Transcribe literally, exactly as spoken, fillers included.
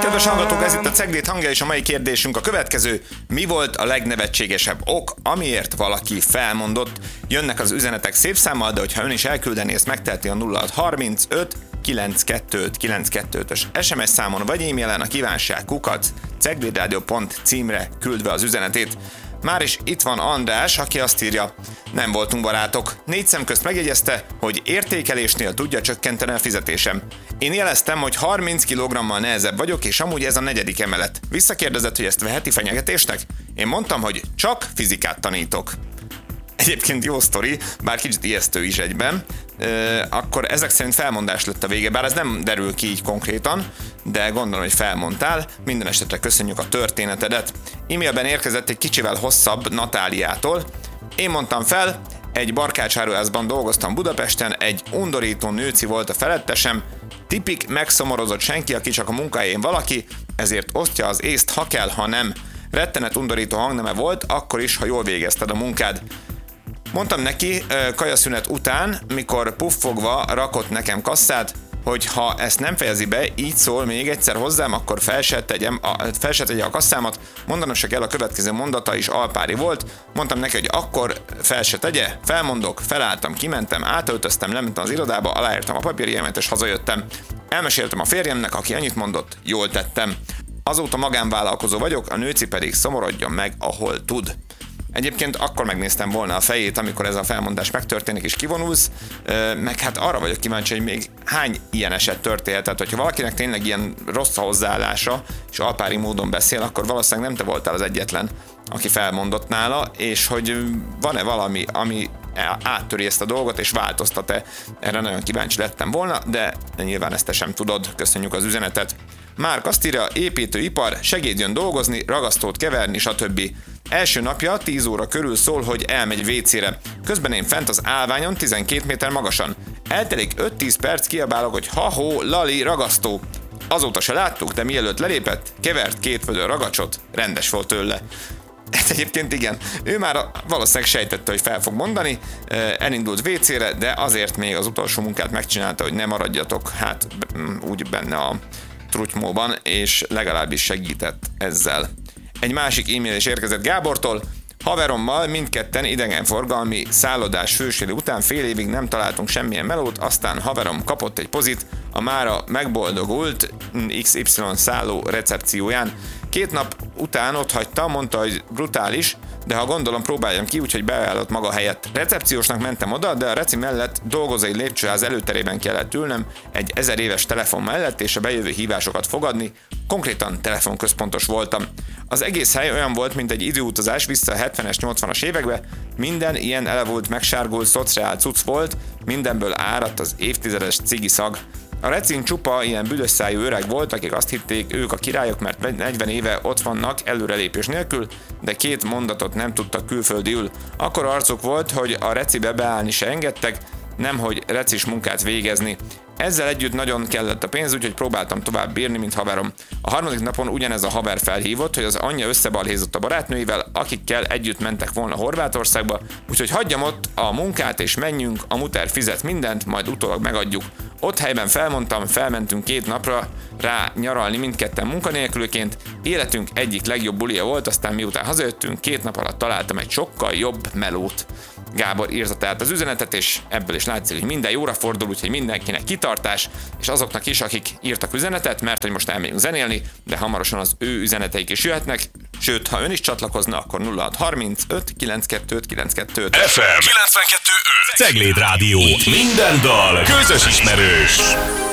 Kedves hallgatók, ez itt a Ceglét hangja, és a mai kérdésünk a következő. Mi volt a legnevetségesebb ok, amiért valaki felmondott? Jönnek az üzenetek szép számmal, de hogyha ön is elküldeni, ezt megteheti a nulla hat harmincöt kilencszázkettőt kilencszázkettőt-ös es em es számon, vagy e-mailen a kívánság kukac ceglédradio pont címre küldve az üzenetét. Már is itt van András, aki azt írja: nem voltunk barátok. Négy szem közt megjegyezte, hogy értékelésnél tudja csökkenteni a fizetésem. Én jeleztem, hogy harminc kilogrammal nehezebb vagyok, és amúgy ez a negyedik emelet. Visszakérdezett, hogy ezt veheti fenyegetésnek? Én mondtam, hogy csak fizikát tanítok. Egyébként jó sztori, bár kicsit ijesztő is egyben. E, akkor ezek szerint felmondás lett a vége, bár ez nem derül ki így konkrétan, de gondolom, hogy felmondtál. Minden esetre köszönjük a történetedet. E-mailben érkezett egy kicsivel hosszabb Natáliától. Én mondtam fel, egy barkácsáruházban dolgoztam Budapesten, egy undorító nőci volt a felettesem, tipik megszomorozott senki, aki csak a munkahelyén valaki, ezért osztja az észt, ha kell, ha nem. Rettenet undorító hangneme volt, akkor is, ha jól végezted a munkád. Mondtam neki kajaszünet után, mikor puffogva rakott nekem kasszát, hogy ha ezt nem fejezi be, így szól még egyszer hozzám, akkor fel se tegyem a, fel se tegye a kasszámat, mondanom se kell, a következő mondata is alpári volt. Mondtam neki, hogy akkor fel se tegye, felmondok, felálltam, kimentem, átöltöztem, lementem az irodába, aláírtam a papírjaimat és hazajöttem. Elmeséltem a férjemnek, aki annyit mondott, jól tettem. Azóta magánvállalkozó vagyok, a nőci pedig szomorodjon meg, ahol tud. Egyébként akkor megnéztem volna a fejét, amikor ez a felmondás megtörténik és kivonulsz, meg hát arra vagyok kíváncsi, hogy még hány ilyen eset történhetett, hogyha valakinek tényleg ilyen rossz a hozzáállása, és alpári módon beszél, akkor valószínűleg nem te voltál az egyetlen, aki felmondott nála, és hogy van-e valami, ami áttöri ezt a dolgot, és változtat-e, erre nagyon kíváncsi lettem volna, de nyilván ezt te sem tudod. Köszönjük az üzenetet. Márk azt írja: építőipar, segédjön dolgozni, ragasztót keverni, stb. Első napja tíz óra körül szól, hogy elmegy vécére. Közben én fent az állványon tizenkét méter magasan. Eltelik öt-tíz perc, kiabálok, hogy ha-hó, lali, ragasztó. Azóta se láttuk, de mielőtt lelépett, kevert két vödör ragacsot, rendes volt tőle. Ez egyébként igen, ő már valószínűleg sejtette, hogy fel fog mondani, elindult vécére, de azért még az utolsó munkát megcsinálta, hogy ne maradjatok hát úgy benne a trutymóban, és legalábbis segített ezzel. Egy másik e-mail is érkezett Gábortól. Haverommal mindketten idegenforgalmi szállodás fősérő után fél évig nem találtunk semmilyen melót, aztán haverom kapott egy pozit a mára megboldogult iksz ipszilon szálló recepcióján. Két nap után ott hagyta, mondta, hogy brutális, de ha gondolom, próbáljam ki, úgyhogy beállott maga helyett. Recepciósnak mentem oda, de a reci mellett dolgozói lépcsőház előterében kellett ülnem, egy ezer éves telefon mellett, és a bejövő hívásokat fogadni. Konkrétan telefonközpontos voltam. Az egész hely olyan volt, mint egy időutazás vissza a hetvenes, nyolcvanas évekbe, minden ilyen elevult, megsárgult, szociál cucc volt, mindenből áradt az évtizedes cigi szag. A recin csupa ilyen büdös szájú öreg volt, akik azt hitték, ők a királyok, mert negyven éve ott vannak előrelépés nélkül, de két mondatot nem tudtak külföldiül. Akkor arcuk volt, hogy a recibe beállni se engedtek, nemhogy recis munkát végezni. Ezzel együtt nagyon kellett a pénz, úgyhogy próbáltam tovább bírni, mint haverom. A harmadik napon ugyanez a haver felhívott, hogy az anyja összebalhézott a barátnőivel, akikkel együtt mentek volna Horvátországba, úgyhogy hagyjam ott a munkát és menjünk, a muter fizet mindent, majd utólag megadjuk. Ott helyben felmondtam, felmentünk két napra rá nyaralni mindketten munkanélkülőként, életünk egyik legjobb bulia volt, aztán miután hazajöttünk, két nap alatt találtam egy sokkal jobb melót. Gábor írta tehát az üzenetet, és ebből is látszik, hogy minden jóra fordul, úgyhogy mindenkinek kitartás, és azoknak is, akik írtak üzenetet, mert hogy most elmegyünk zenélni, de hamarosan az ő üzeneteik is jöhetnek, sőt, ha ön is csatlakozna, akkor nulla hat harmincöt kilencszázkettőt kilencszázkettőt ef em kilencvenkettő öt Ceglét Rádió. Minden dal közös ismerős.